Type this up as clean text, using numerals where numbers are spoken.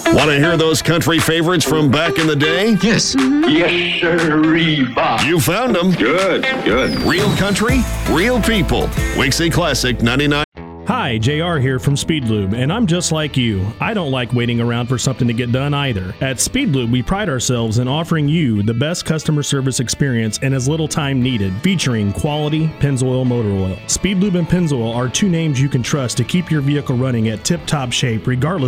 Want to hear those country favorites from back in the day? Yes. Yes, sirree, Bob. You found them. Good. Real country, real people. Wixie Classic 99. Hi, JR here from Speedlube, and I'm just like you. I don't like waiting around for something to get done either. At Speedlube, we pride ourselves in offering you the best customer service experience in as little time needed, featuring quality Pennzoil motor oil. Speedlube and Pennzoil are two names you can trust to keep your vehicle running at tip-top shape regardless